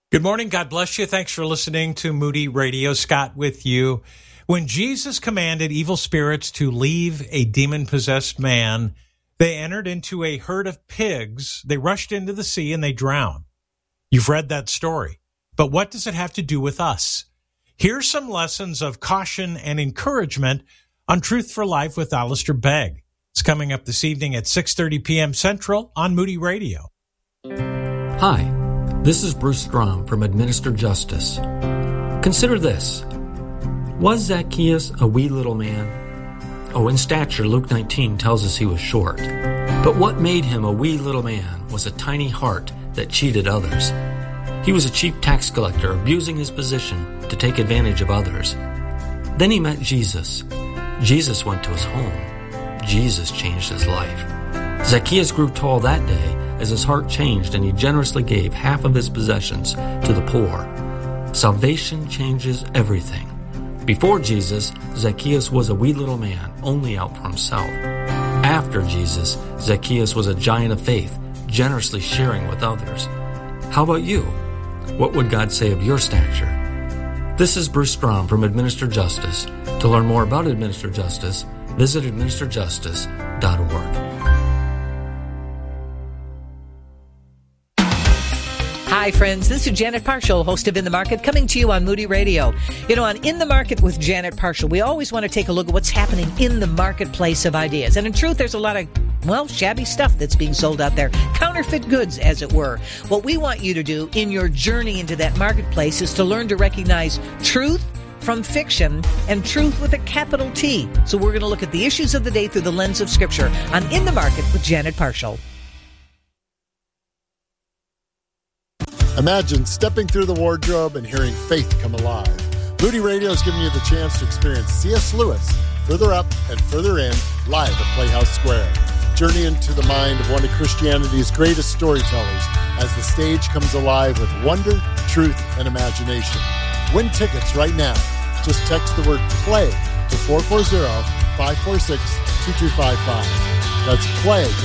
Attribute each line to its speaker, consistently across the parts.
Speaker 1: Good morning. God bless you. Thanks for listening to Moody Radio. Scott with you. When Jesus commanded evil spirits to leave a demon-possessed man, they entered into a herd of pigs. They rushed into the sea and they drowned. You've read that story. But what does it have to do with us? Here's some lessons of caution and encouragement on Truth for Life with Alistair Begg. It's coming up this evening at 6:30 p.m. Central on Moody Radio.
Speaker 2: Hi. This is Bruce Strom from Administer Justice. Consider this. Was Zacchaeus a wee little man? Oh, in stature, Luke 19 tells us he was short. But what made him a wee little man was a tiny heart that cheated others. He was a chief tax collector, abusing his position to take advantage of others. Then he met Jesus. Jesus went to his home. Jesus changed his life. Zacchaeus grew tall that day as his heart changed and he generously gave half of his possessions to the poor. Salvation changes everything. Before Jesus, Zacchaeus was a wee little man, only out for himself. After Jesus, Zacchaeus was a giant of faith, generously sharing with others. How about you? What would God say of your stature? This is Bruce Strom from Administer Justice. To learn more about Administer Justice, visit administerjustice.org.
Speaker 3: Hi, friends. This is Janet Parshall, host of In the Market, coming to you on Moody Radio. You know, on In the Market with Janet Parshall, we always want to take a look at what's happening in the marketplace of ideas. And in truth, there's a lot of, shabby stuff that's being sold out there. Counterfeit goods, as it were. What we want you to do in your journey into that marketplace is to learn to recognize truth from fiction and truth with a capital T. So we're going to look at the issues of the day through the lens of Scripture on In the Market with Janet Parshall.
Speaker 4: Imagine stepping through the wardrobe and hearing faith come alive. Moody Radio is giving you the chance to experience C.S. Lewis, Further Up and Further In, live at Playhouse Square. Journey into the mind of one of Christianity's greatest storytellers as the stage comes alive with wonder, truth, and imagination. Win tickets right now. Just text the word PLAY to 440-546-2255. That's PLAY to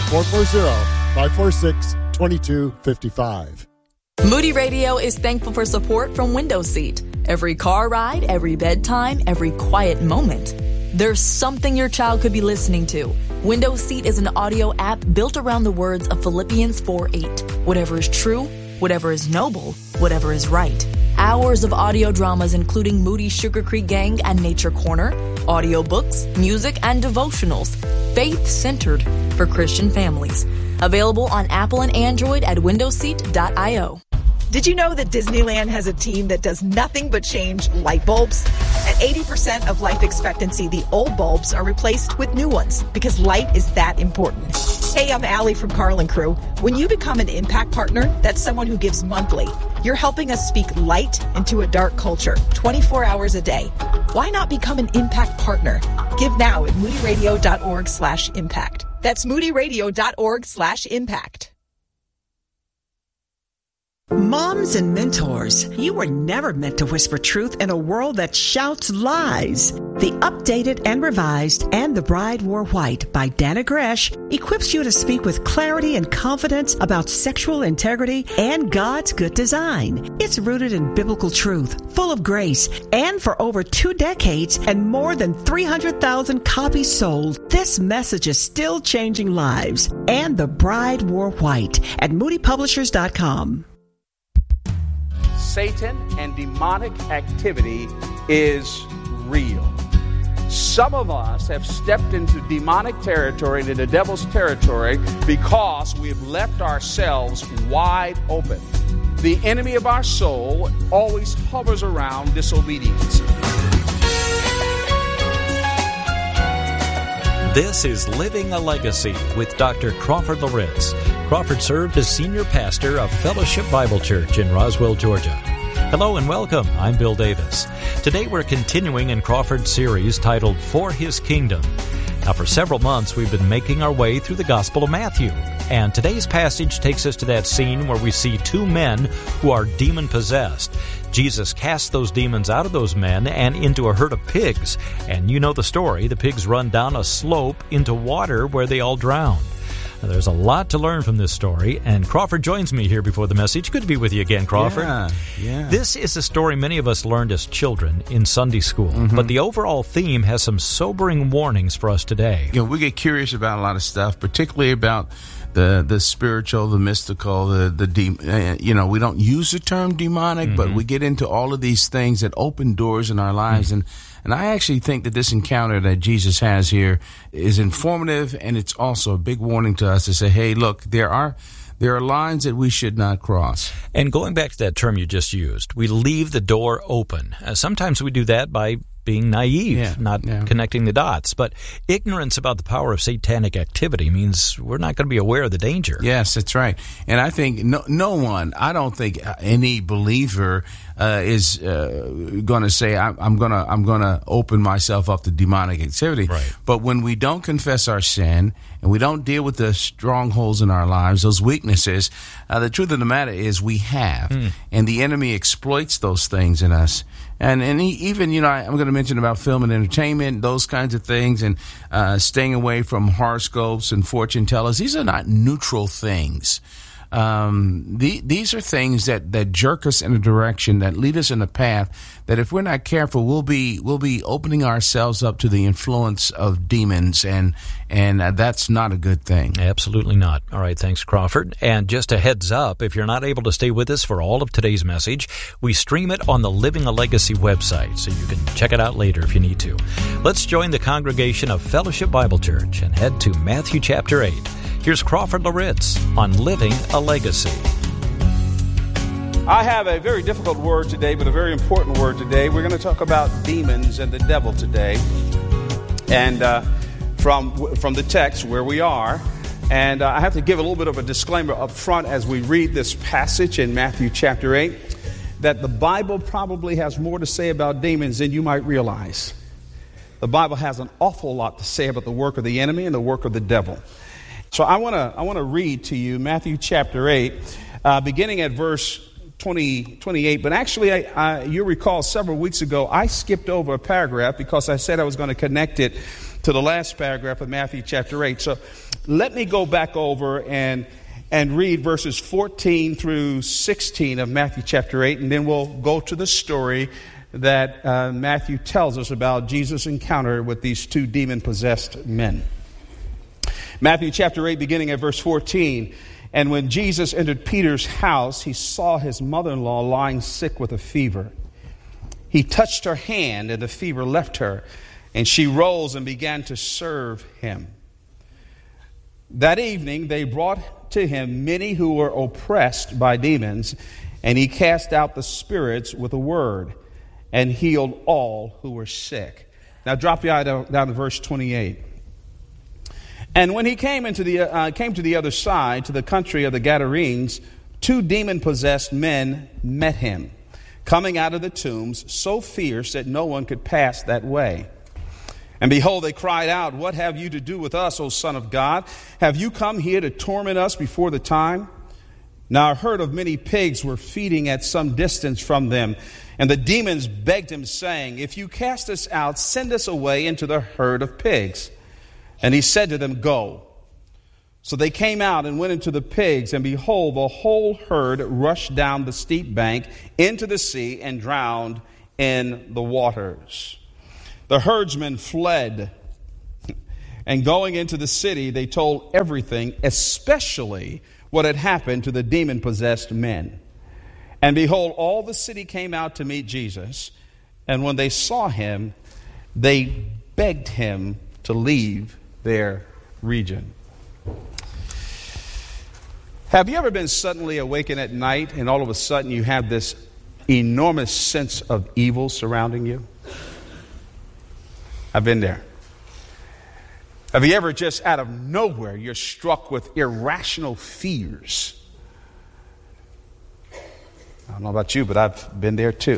Speaker 4: 440-546-2255.
Speaker 5: Moody Radio is thankful for support from Window Seat. Every car ride, every bedtime, every quiet moment. There's something your child could be listening to. Window Seat is an audio app built around the words of Philippians 4:8. Whatever is true, whatever is noble, whatever is right. Hours of audio dramas including Moody Sugar Creek Gang and Nature Corner, audiobooks, music, and devotionals. Faith-centered for Christian families. Available on Apple and Android at windowseat.io.
Speaker 6: Did you know that Disneyland has a team that does nothing but change light bulbs? At 80% of life expectancy, the old bulbs are replaced with new ones because light is that important. Hey, I'm Allie from Carl & Crew. When you become an Impact Partner, that's someone who gives monthly. You're helping us speak light into a dark culture, 24 hours a day. Why not become an Impact Partner? Give now at moodyradio.org/impact. That's moodyradio.org/impact.
Speaker 7: Moms and mentors, you were never meant to whisper truth in a world that shouts lies. The updated and revised And the Bride Wore White by Dana Gresh equips you to speak with clarity and confidence about sexual integrity and God's good design. It's rooted in biblical truth, full of grace, and for over 2 decades and more than 300,000 copies sold, this message is still changing lives. And the Bride Wore White at moodypublishers.com.
Speaker 8: Satan and demonic activity is real. Some of us have stepped into demonic territory, into the devil's territory, because we've left ourselves wide open. The enemy of our soul always hovers around disobedience.
Speaker 9: This is Living a Legacy with Dr. Crawford Loritz. Crawford served as senior pastor of Fellowship Bible Church in Roswell, Georgia. Hello and welcome. I'm Bill Davis. Today we're continuing in Crawford's series titled For His Kingdom. Now, for several months we've been making our way through the Gospel of Matthew. And today's passage takes us to that scene where we see 2 men who are demon-possessed. Jesus casts those demons out of those men and into a herd of pigs. And you know the story. The pigs run down a slope into water where they all drown. There's a lot to learn from this story, and Crawford joins me here before the message. Good to be with you again, Crawford.
Speaker 10: Yeah.
Speaker 9: This is a story many of us learned as children in Sunday school, but the overall theme has some sobering warnings for us today.
Speaker 10: We get curious about a lot of stuff, particularly about the spiritual, the mystical, we don't use the term demonic, but we get into all of these things that open doors in our lives. And I actually think that this encounter that Jesus has here is informative, and it's also a big warning to us to say, hey, look, there are lines that we should not cross.
Speaker 9: And going back to that term you just used, we leave the door open. Sometimes we do that by being naive, not connecting the dots. But ignorance about the power of satanic activity means we're not going to be aware of the danger.
Speaker 10: Yes, that's right. And I think I don't think any believer is going to say, I'm going to open myself up to demonic activity.
Speaker 9: Right.
Speaker 10: But when we don't confess our sin and we don't deal with the strongholds in our lives, those weaknesses, the truth of the matter is we have. And the enemy exploits those things in us. And even, I'm going to mention about film and entertainment, those kinds of things, and staying away from horoscopes and fortune tellers. These are not neutral things. These are things that jerk us in a direction, that lead us in a path that if we're not careful, we'll be opening ourselves up to the influence of demons, and that's not a good thing.
Speaker 9: Absolutely not. All right, thanks, Crawford. And just a heads up, if you're not able to stay with us for all of today's message, we stream it on the Living a Legacy website, so you can check it out later if you need to. Let's join the congregation of Fellowship Bible Church and head to Matthew chapter 8. Here's Crawford Loritz on Living a Legacy.
Speaker 8: I have a very difficult word today, but a very important word today. We're going to talk about demons and the devil today, and from the text where we are. And I have to give a little bit of a disclaimer up front as we read this passage in Matthew chapter 8, that the Bible probably has more to say about demons than you might realize. The Bible has an awful lot to say about the work of the enemy and the work of the devil. So I want to read to you Matthew chapter 8, beginning at verse 28. But actually, you recall several weeks ago, I skipped over a paragraph because I said I was going to connect it to the last paragraph of Matthew chapter 8. So let me go back over and read verses 14 through 16 of Matthew chapter 8, and then we'll go to the story that Matthew tells us about Jesus' encounter with these two demon-possessed men. Matthew chapter 8, beginning at verse 14. And when Jesus entered Peter's house, he saw his mother-in-law lying sick with a fever. He touched her hand, and the fever left her, and she rose and began to serve him. That evening they brought to him many who were oppressed by demons, and he cast out the spirits with a word, and healed all who were sick. Now drop your eye down to verse 28. And when he came to the other side, to the country of the Gadarenes, two demon-possessed men met him, coming out of the tombs, so fierce that no one could pass that way. And behold, they cried out, "What have you to do with us, O Son of God? Have you come here to torment us before the time?" Now a herd of many pigs were feeding at some distance from them, and the demons begged him, saying, "If you cast us out, send us away into the herd of pigs." And he said to them, "Go." So they came out and went into the pigs, and behold, the whole herd rushed down the steep bank into the sea and drowned in the waters. The herdsmen fled, and going into the city, they told everything, especially what had happened to the demon-possessed men. And behold, all the city came out to meet Jesus, and when they saw him, they begged him to leave their region. Have you ever been suddenly awakened at night and all of a sudden you have this enormous sense of evil surrounding you? I've been there. Have you ever just out of nowhere you're struck with irrational fears? I don't know about you, but I've been there too.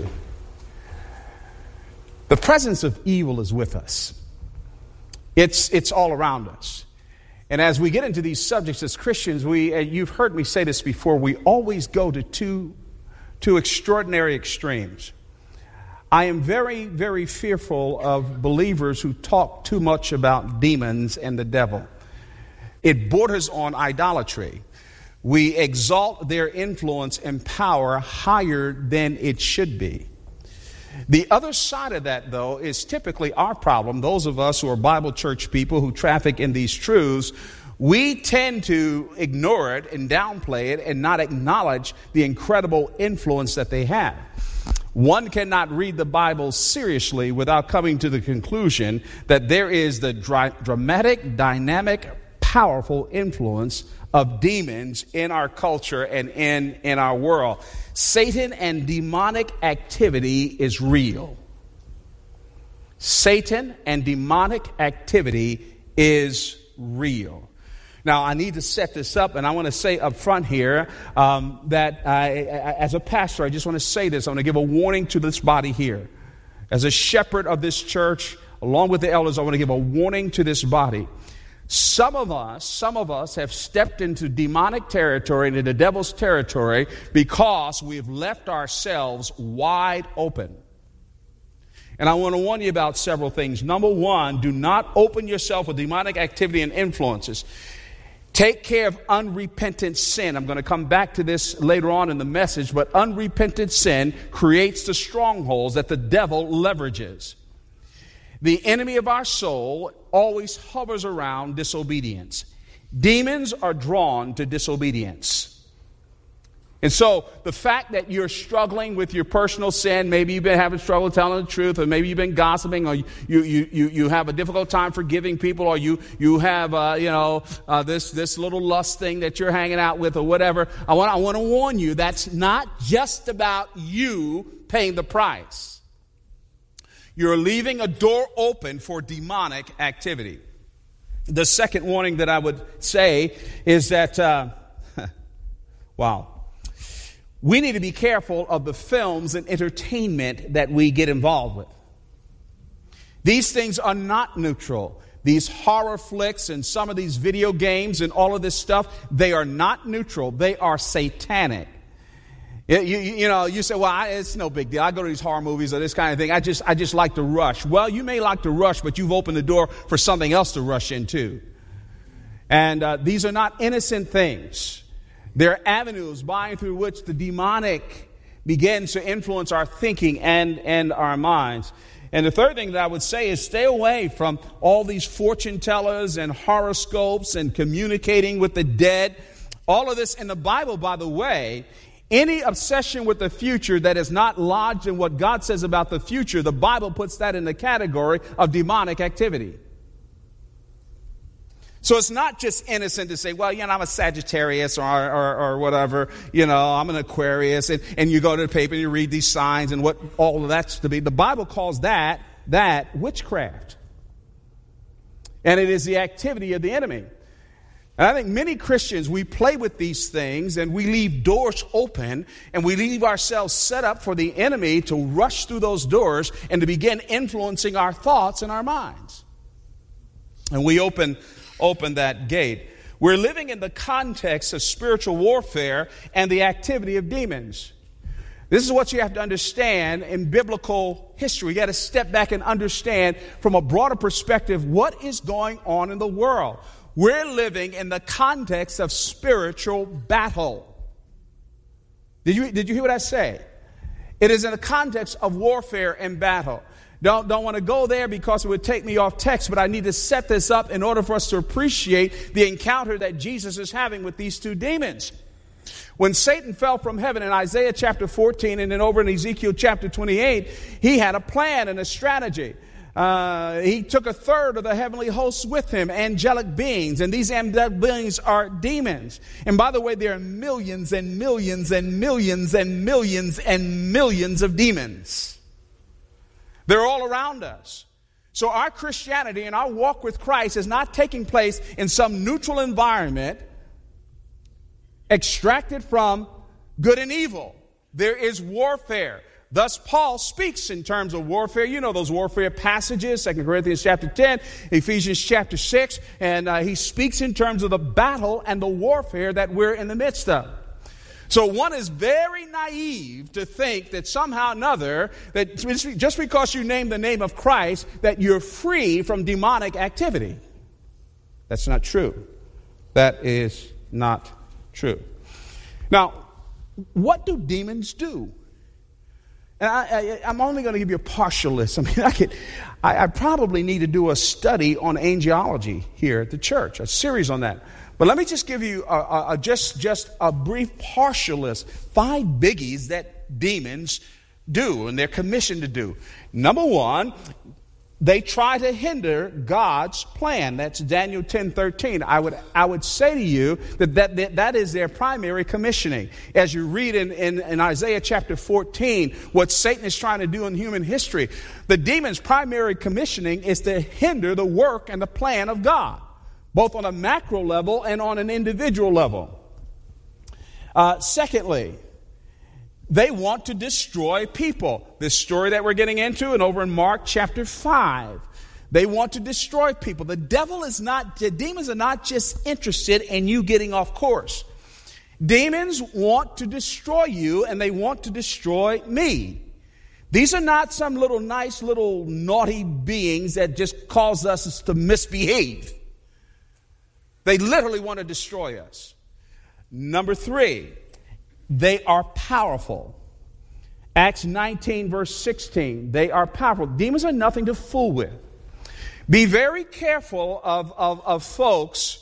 Speaker 8: The presence of evil is with us. It's all around us. And as we get into these subjects as Christians, you've heard me say this before, we always go to two extraordinary extremes. I am very, very fearful of believers who talk too much about demons and the devil. it borders on idolatry. We exalt their influence and power higher than it should be. The other side of that, though, is typically our problem. Those of us who are Bible church people who traffic in these truths, we tend to ignore it and downplay it and not acknowledge the incredible influence that they have. One cannot read the Bible seriously without coming to the conclusion that there is the dramatic, dynamic, powerful influence of demons in our culture and in our world. Satan and demonic activity is real. Satan and demonic activity is real. Now, I need to set this up, and I want to say up front here that as a pastor, I just want to say this. I want to give a warning to this body here. As a shepherd of this church, along with the elders, I want to give a warning to this body. Some of us have stepped into demonic territory, into the devil's territory, because we've left ourselves wide open. And I want to warn you about several things. Number one, do not open yourself with demonic activity and influences. Take care of unrepentant sin. I'm going to come back to this later on in the message, but unrepentant sin creates the strongholds that the devil leverages. The enemy of our soul always hovers around disobedience. Demons are drawn to disobedience. And so the fact that you're struggling with your personal sin, maybe you've been having trouble telling the truth, or maybe you've been gossiping, or you have a difficult time forgiving people, or you have this little lust thing that you're hanging out with, or whatever. I want to warn you, that's not just about you paying the price. You're leaving a door open for demonic activity. The second warning that I would say is that, we need to be careful of the films and entertainment that we get involved with. These things are not neutral. These horror flicks and some of these video games and all of this stuff, they are not neutral. They are satanic. You say, well, it's no big deal. I go to these horror movies or this kind of thing. I just like to rush. Well, you may like to rush, but you've opened the door for something else to rush into. And these are not innocent things. They're avenues by and through which the demonic begins to influence our thinking and our minds. And the third thing that I would say is stay away from all these fortune tellers and horoscopes and communicating with the dead. All of this in the Bible, by the way, any obsession with the future that is not lodged in what God says about the future, the Bible puts that in the category of demonic activity. So it's not just innocent to say, well, I'm a Sagittarius or whatever, I'm an Aquarius, and you go to the paper and you read these signs and what all of that's to be. The Bible calls that witchcraft. And it is the activity of the enemy. And I think many Christians, we play with these things and we leave doors open and we leave ourselves set up for the enemy to rush through those doors and to begin influencing our thoughts and our minds. And we open that gate. We're living in the context of spiritual warfare and the activity of demons. This is what you have to understand in biblical history. You got to step back and understand from a broader perspective what is going on in the world. We're living in the context of spiritual battle. Did you hear what I say? It is in the context of warfare and battle. Don't want to go there because it would take me off text, but I need to set this up in order for us to appreciate the encounter that Jesus is having with these two demons. When Satan fell from heaven in Isaiah chapter 14 and then over in Ezekiel chapter 28, he had a plan and a strategy. He took a third of the heavenly hosts with him, angelic beings, and these angelic beings are demons. And by the way, there are millions and millions and millions and millions and millions of demons. They're all around us. So our Christianity and our walk with Christ is not taking place in some neutral environment extracted from good and evil. There is warfare. Thus, Paul speaks in terms of warfare. You know those warfare passages, 2 Corinthians chapter 10, Ephesians chapter 6, and he speaks in terms of the battle and the warfare that we're in the midst of. So one is very naive to think that somehow or another, that just because you name the name of Christ, that you're free from demonic activity. That's not true. That is not true. Now, what do demons do? And I'm only going to give you a partial list. I mean, I probably need to do a study on angelology here at the church, a series on that. But let me just give you just a brief partial list. 5 biggies that demons do and they're commissioned to do. Number 1, they try to hinder God's plan. That's Daniel 10:13. I would say to you that is their primary commissioning. As you read in Isaiah chapter 14, what Satan is trying to do in human history, the demon's primary commissioning is to hinder the work and the plan of God, both on a macro level and on an individual level. Secondly, they want to destroy people. This story that we're getting into, and over in Mark chapter 5, they want to destroy people. The demons are not just interested in you getting off course. Demons want to destroy you, and they want to destroy me. These are not some little nice little naughty beings that just cause us to misbehave. They literally want to destroy us. Number 3, they are powerful. Acts 19 verse 16. They are powerful. Demons are nothing to fool with. Be very careful of folks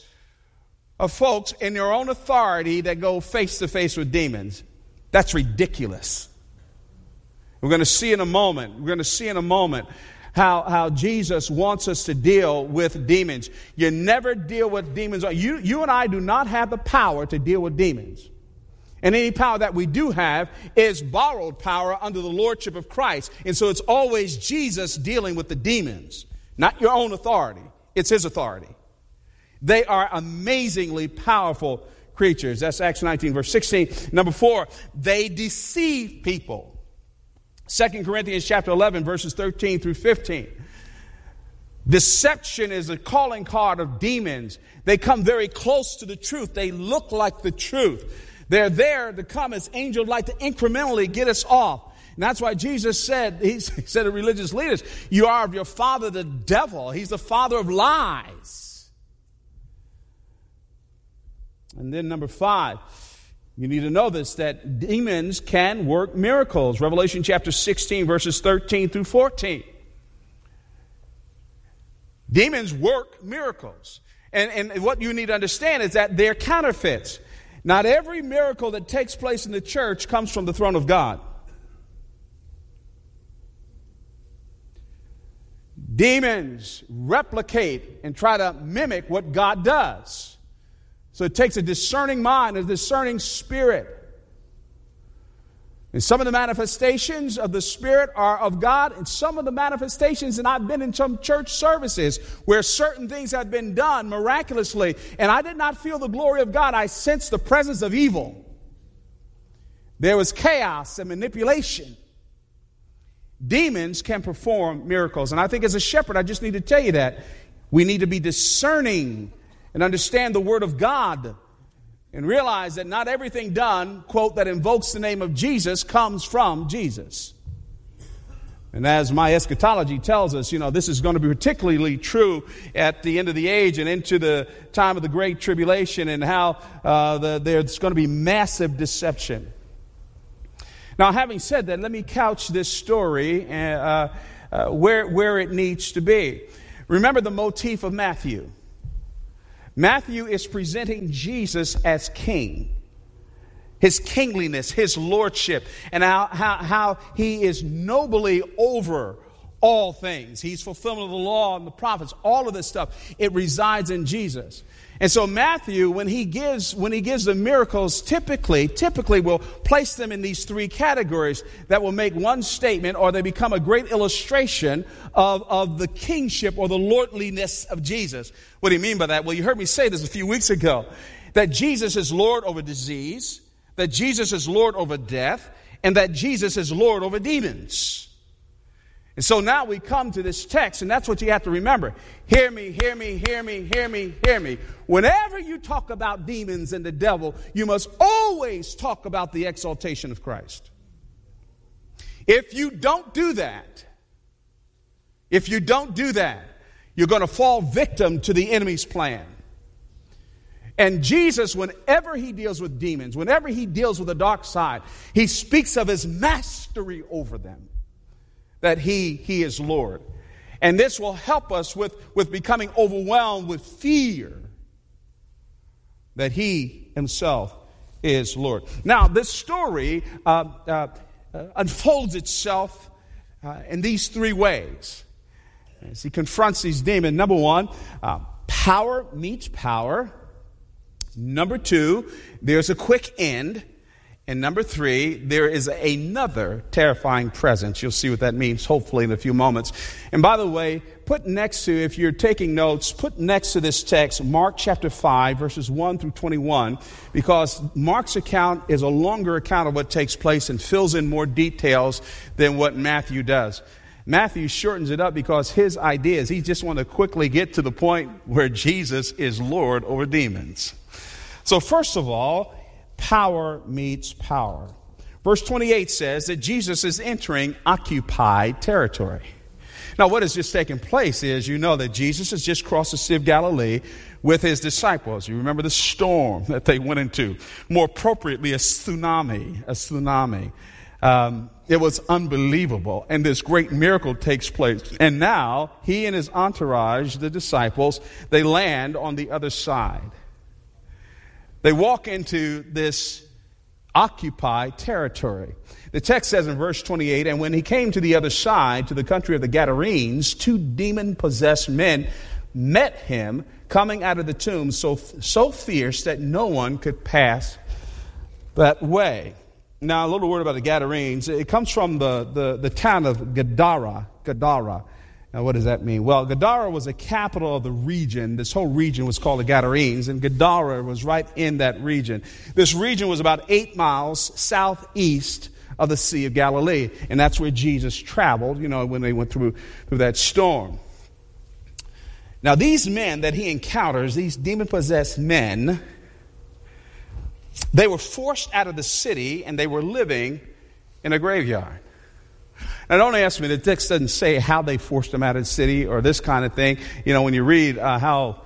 Speaker 8: in their own authority that go face to face with demons. That's ridiculous. We're going to see in a moment how Jesus wants us to deal with demons. You never deal with demons. You and I do not have the power to deal with demons. And any power that we do have is borrowed power under the lordship of Christ. And so it's always Jesus dealing with the demons, not your own authority. It's his authority. They are amazingly powerful creatures. That's Acts 19, verse 16. Number 4, they deceive people. 2 Corinthians chapter 11, verses 13 through 15. Deception is a calling card of demons. They come very close to the truth. They look like the truth. They're there to come as angel light to incrementally get us off. And that's why Jesus said, he said to religious leaders, you are of your father the devil. He's the father of lies. And then number 5, you need to know this, that demons can work miracles. Revelation chapter 16, verses 13 through 14. Demons work miracles. And what you need to understand is that they're counterfeits. Not every miracle that takes place in the church comes from the throne of God. Demons replicate and try to mimic what God does. So it takes a discerning mind, a discerning spirit. And some of the manifestations of the Spirit are of God, and some of the manifestations, and I've been in some church services where certain things have been done miraculously, and I did not feel the glory of God. I sensed the presence of evil. There was chaos and manipulation. Demons can perform miracles, and I think as a shepherd, I just need to tell you that. We need to be discerning and understand the Word of God and realize that not everything done, quote, that invokes the name of Jesus comes from Jesus. And as my eschatology tells us, this is going to be particularly true at the end of the age and into the time of the Great Tribulation, and how there's going to be massive deception. Now, having said that, let me couch this story where it needs to be. Remember the motif of Matthew. Matthew is presenting Jesus as king. His kingliness, his lordship, and how he is nobly over all things. He's fulfillment of the law and the prophets. All of this stuff, it resides in Jesus. And so Matthew, when he gives the miracles, typically will place them in these 3 categories that will make one statement, or they become a great illustration of the kingship or the lordliness of Jesus. What do you mean by that? Well, you heard me say this a few weeks ago, that Jesus is Lord over disease, that Jesus is Lord over death, and that Jesus is Lord over demons. And so now we come to this text, and that's what you have to remember. Hear me, hear me, hear me, hear me, hear me. Whenever you talk about demons and the devil, you must always talk about the exaltation of Christ. If you don't do that, you're going to fall victim to the enemy's plan. And Jesus, whenever he deals with demons, whenever he deals with the dark side, he speaks of his mastery over them, that he is Lord. And this will help us with becoming overwhelmed with fear, that he himself is Lord. Now, this story unfolds itself in these three ways. As he confronts these demons, number one, power meets power. Number two, there's a quick end. And number three, there is another terrifying presence. You'll see what that means, hopefully, in a few moments. And by the way, put next to, if you're taking notes, put next to this text, Mark chapter 5, verses 1 through 21, because Mark's account is a longer account of what takes place and fills in more details than what Matthew does. Matthew shortens it up because his idea is he just wants to quickly get to the point where Jesus is Lord over demons. So first of all, power meets power. Verse 28 says that Jesus is entering occupied territory. Now, what has just taken place is, you know that Jesus has just crossed the Sea of Galilee with his disciples. You remember the storm that they went into. More appropriately, a tsunami. It was unbelievable. And this great miracle takes place. And now, he and his entourage, the disciples, they land on the other side. They walk into this occupied territory. The text says in verse 28, and when he came to the other side, to the country of the Gadarenes, 2 demon-possessed men met him coming out of the tomb so fierce that no one could pass that way. Now, a little word about the Gadarenes. It comes from the town of Gadara. Now, what does that mean? Well, Gadara was the capital of the region. This whole region was called the Gadarenes, and Gadara was right in that region. This region was about 8 miles southeast of the Sea of Galilee, and that's where Jesus traveled, when they went through that storm. Now, these men that he encounters, these demon-possessed men, they were forced out of the city, and they were living in a graveyard. Now, don't ask me, the text doesn't say how they forced them out of the city or this kind of thing. When you read how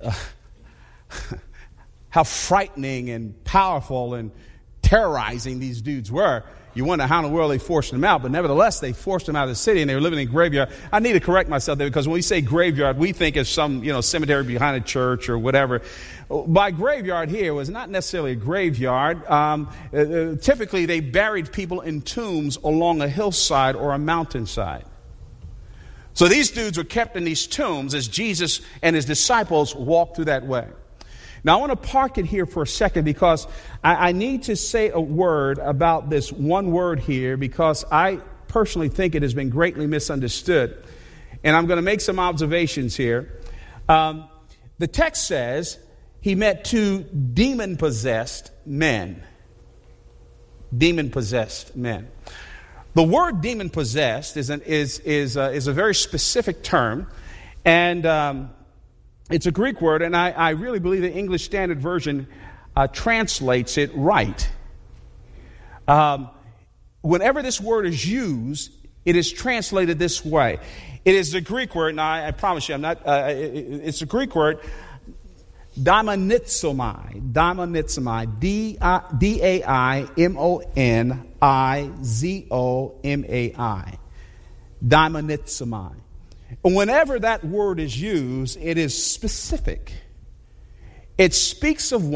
Speaker 8: frightening and powerful and terrorizing these dudes were, you wonder how in the world they forced them out. But nevertheless, they forced them out of the city, and they were living in a graveyard. I need to correct myself there, because when we say graveyard, we think of some cemetery behind a church or whatever. By graveyard here was not necessarily a graveyard. Typically, they buried people in tombs along a hillside or a mountainside. So these dudes were kept in these tombs as Jesus and his disciples walked through that way. Now, I want to park it here for a second, because I need to say a word about this one word here, because I personally think it has been greatly misunderstood. And I'm going to make some observations here. The text says he met 2 demon-possessed men. Demon-possessed men. The word demon-possessed is a very specific term, and it's a Greek word, and I really believe the English Standard Version translates it right. Whenever this word is used, it is translated this way. It is the Greek word, and I promise you, it's a Greek word, daimonizomai, D-A-I-M-O-N-I-Z-O-M-A-I, daimonizomai. Whenever that word is used, it is specific. It speaks of